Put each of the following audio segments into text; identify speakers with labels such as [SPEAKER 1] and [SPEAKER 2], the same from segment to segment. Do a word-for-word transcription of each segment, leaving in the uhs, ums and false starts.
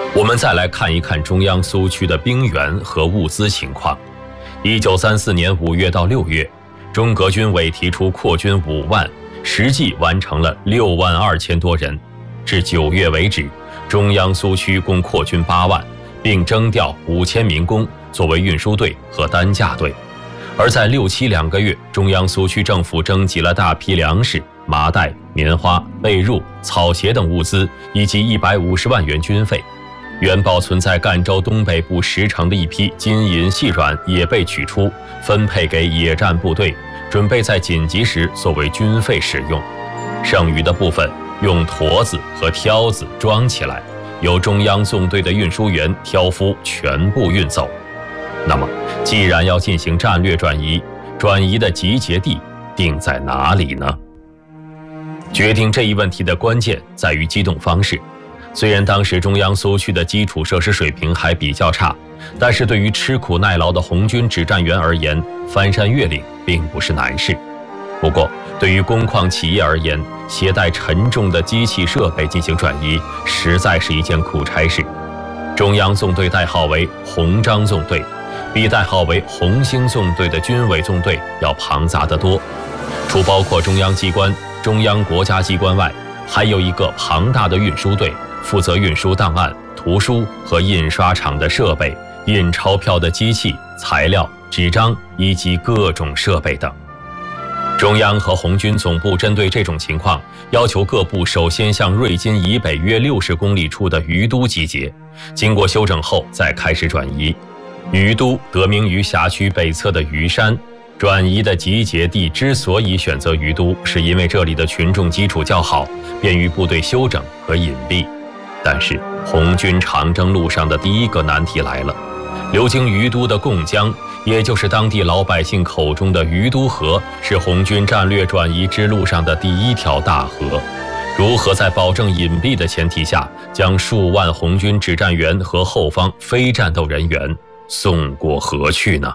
[SPEAKER 1] 我们再来看一看中央苏区的兵源和物资情况。一九三四年五月到六月，中革军委提出扩军五万，实际完成了六万二千多人。至九月为止，中央苏区共扩军八万，并征调五千民工作为运输队和担架队。而在六七两个月，中央苏区政府征集了大批粮食、麻袋、棉花、被褥、草鞋等物资，以及一百五十万元军费。原保存在赣州东北部石城的一批金银细软也被取出，分配给野战部队，准备在紧急时作为军费使用。剩余的部分用驼子和挑子装起来，由中央纵队的运输员挑夫全部运走。那么，既然要进行战略转移，转移的集结地定在哪里呢？决定这一问题的关键在于机动方式。虽然当时中央苏区的基础设施水平还比较差，但是对于吃苦耐劳的红军指战员而言，翻山越岭并不是难事。不过，对于工矿企业而言，携带沉重的机器设备进行转移，实在是一件苦差事。中央纵队代号为红章纵队，比代号为红星纵队的军委纵队要庞杂得多。除包括中央机关、中央国家机关外，还有一个庞大的运输队，负责运输档案、图书和印刷厂的设备、印钞票的机器、材料、纸张以及各种设备等。中央和红军总部针对这种情况，要求各部首先向瑞金以北约六十公里处的于都集结，经过休整后再开始转移。于都得名于辖区北侧的于山，转移的集结地之所以选择于都，是因为这里的群众基础较好，便于部队休整和隐蔽。但是红军长征路上的第一个难题来了，流经于都的贡江，也就是当地老百姓口中的于都河，是红军战略转移之路上的第一条大河。如何在保证隐蔽的前提下，将数万红军指战员和后方非战斗人员送过河去呢？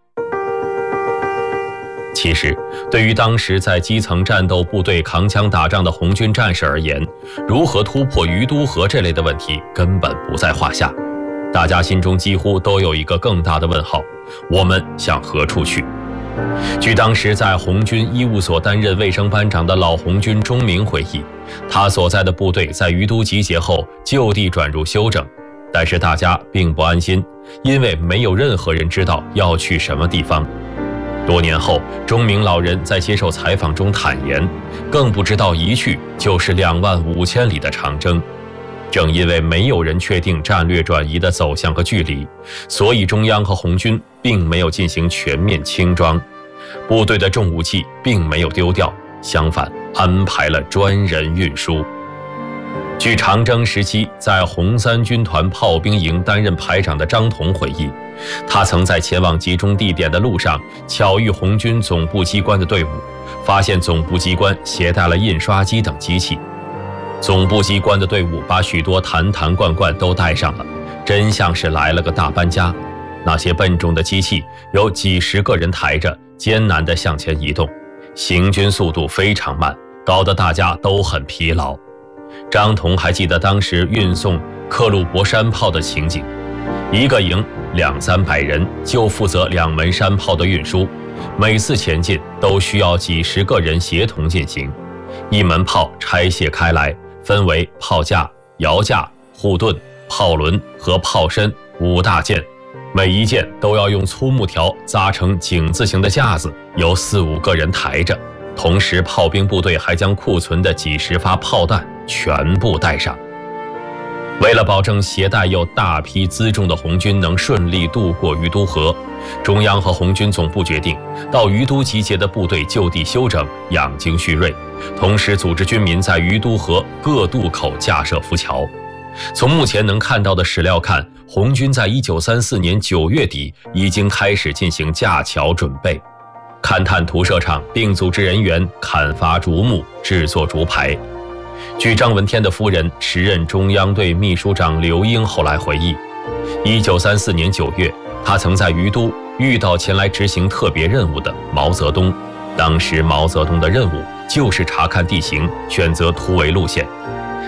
[SPEAKER 1] 其实，对于当时在基层战斗部队扛枪打仗的红军战士而言，如何突破于都河这类的问题根本不在话下。大家心中几乎都有一个更大的问号：我们向何处去？据当时在红军医务所担任卫生班长的老红军钟明回忆，他所在的部队在于都集结后就地转入休整，但是大家并不安心，因为没有任何人知道要去什么地方。多年后，钟明老人在接受采访中坦言，更不知道一去就是两万五千里的长征。正因为没有人确定战略转移的走向和距离，所以中央和红军并没有进行全面轻装，部队的重武器并没有丢掉，相反安排了专人运输。据长征时期在红三军团炮兵营担任排长的张同回忆，他曾在前往集中地点的路上巧遇红军总部机关的队伍，发现总部机关携带了印刷机等机器。总部机关的队伍把许多坛坛罐罐都带上了，真像是来了个大搬家。那些笨重的机器有几十个人抬着，艰难地向前移动，行军速度非常慢，搞得大家都很疲劳。张同还记得当时运送克虏伯山炮的情景，一个营两三百人就负责两门山炮的运输，每次前进都需要几十个人协同进行。一门炮拆卸开来，分为炮架、摇架、护盾、炮轮和炮身五大件，每一件都要用粗木条扎成井字形的架子，由四五个人抬着。同时，炮兵部队还将库存的几十发炮弹全部带上。为了保证携带有大批辎重的红军能顺利渡过于都河，中央和红军总部决定到于都集结的部队就地休整，养精蓄锐，同时组织军民在于都河各渡口架设浮桥。从目前能看到的史料看，红军在一九三四年九月底已经开始进行架桥准备。勘探土设厂并组织人员砍伐竹木，制作竹排。据张闻天的夫人、时任中央队秘书长刘英后来回忆，一九三四年九月，他曾在于都遇到前来执行特别任务的毛泽东。当时毛泽东的任务就是查看地形，选择突围路线。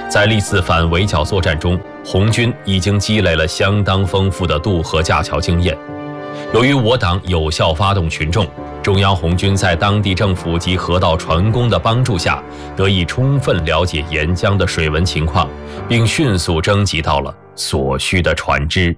[SPEAKER 1] 在历次反围剿作战中，红军已经积累了相当丰富的渡河架桥经验。由于我党有效发动群众，中央红军在当地政府及河道船工的帮助下，得以充分了解沿江的水文情况，并迅速征集到了所需的船只。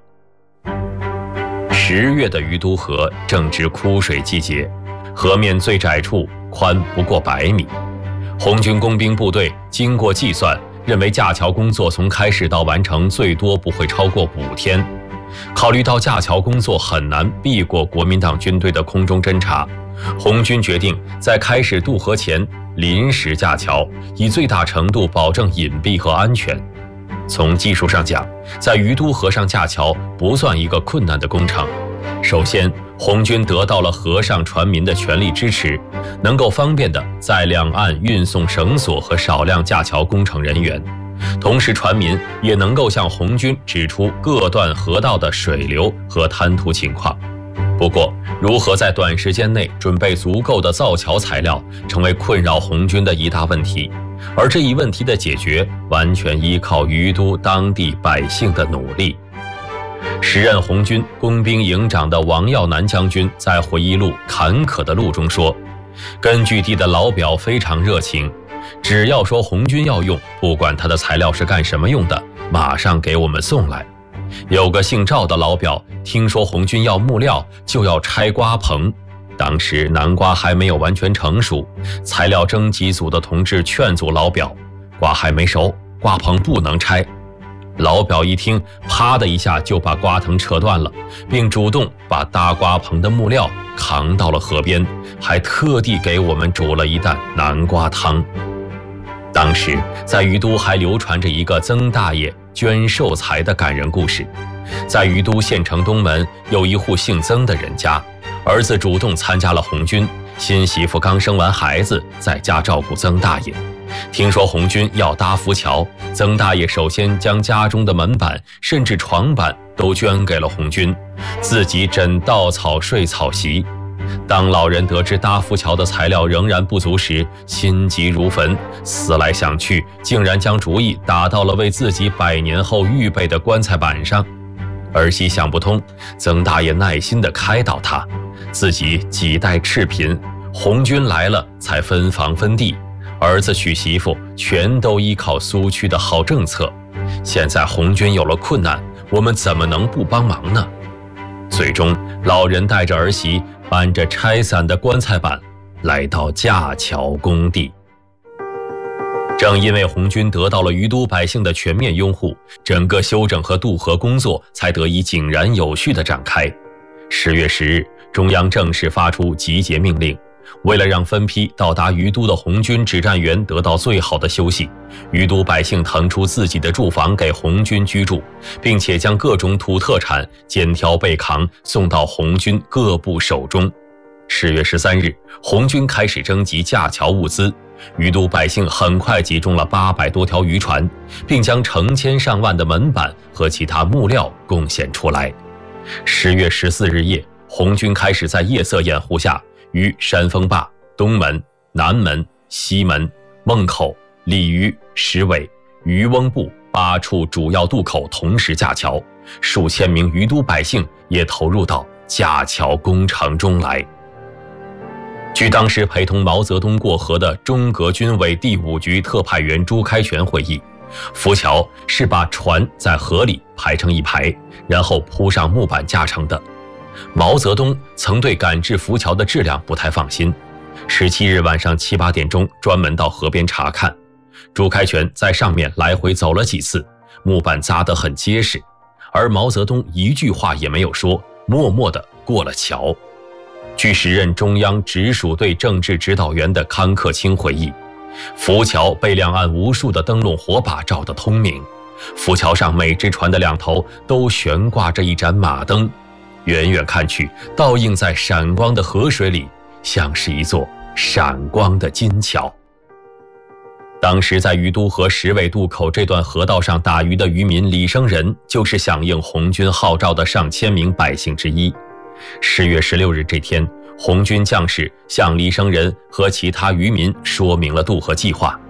[SPEAKER 1] 十月的于都河正值枯水季节，河面最窄处宽不过百米。红军工兵部队经过计算，认为架桥工作从开始到完成最多不会超过五天。考虑到架桥工作很难避过国民党军队的空中侦察，红军决定在开始渡河前临时架桥，以最大程度保证隐蔽和安全。从技术上讲，在于都河上架桥不算一个困难的工程。首先，红军得到了河上船民的全力支持，能够方便地在两岸运送绳索和少量架桥工程人员。同时，船民也能够向红军指出各段河道的水流和滩涂情况。不过，如何在短时间内准备足够的造桥材料，成为困扰红军的一大问题。而这一问题的解决，完全依靠于都当地百姓的努力。时任红军工兵营长的王耀南将军在回忆录《坎坷的路》中说，根据地的老表非常热情，只要说红军要用，不管他的材料是干什么用的，马上给我们送来。有个姓赵的老表，听说红军要木料，就要拆瓜棚。当时南瓜还没有完全成熟，材料征集组的同志劝阻老表，瓜还没熟，瓜棚不能拆。老表一听，啪的一下就把瓜藤扯断了，并主动把搭瓜棚的木料扛到了河边，还特地给我们煮了一担南瓜汤。当时在于都还流传着一个曾大爷捐寿材的感人故事。在于都县城东门有一户姓曾的人家，儿子主动参加了红军，新媳妇刚生完孩子，在家照顾曾大爷。听说红军要搭浮桥，曾大爷首先将家中的门板甚至床板都捐给了红军，自己枕稻草睡草席。当老人得知搭浮桥的材料仍然不足时，心急如焚，思来想去，竟然将主意打到了为自己百年后预备的棺材板上。儿媳想不通，曾大爷耐心地开导他，自己几代赤贫，红军来了才分房分地，儿子娶媳妇全都依靠苏区的好政策，现在红军有了困难，我们怎么能不帮忙呢？最终，老人带着儿媳搬着拆散的棺材板来到架桥工地。正因为红军得到了于都百姓的全面拥护，整个修整和渡河工作才得以井然有序地展开。十月十日，中央正式发出集结命令，为了让分批到达于都的红军指战员得到最好的休息，于都百姓腾出自己的住房给红军居住，并且将各种土特产肩挑背扛送到红军各部手中。十月十三日，红军开始征集架桥物资，于都百姓很快集中了八百多条渔船，并将成千上万的门板和其他木料贡献出来。十月十四日夜，红军开始在夜色掩护下，于山峰坝、东门、南门、西门、孟口、鲤鱼、石尾、渔翁埠八处主要渡口同时架桥，数千名于都百姓也投入到架桥工程中来。据当时陪同毛泽东过河的中革军委第五局特派员朱开全回忆，浮桥是把船在河里排成一排，然后铺上木板架成的。毛泽东曾对赶制浮桥的质量不太放心，十七日晚上七八点钟专门到河边查看。朱开全在上面来回走了几次，木板扎得很结实，而毛泽东一句话也没有说，默默地过了桥。据时任中央直属队政治指导员的康克清回忆，浮桥被两岸无数的灯笼火把照得通明，浮桥上每只船的两头都悬挂着一盏马灯，远远看去，倒映在闪光的河水里，像是一座闪光的金桥。当时在于都河石尾渡口这段河道上打鱼的渔民李生仁，就是响应红军号召的上千名百姓之一。十月十六日这天，红军将士向李生仁和其他渔民说明了渡河计划。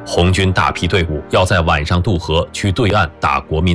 [SPEAKER 1] 红军大批队伍要在晚上渡河去对岸打国民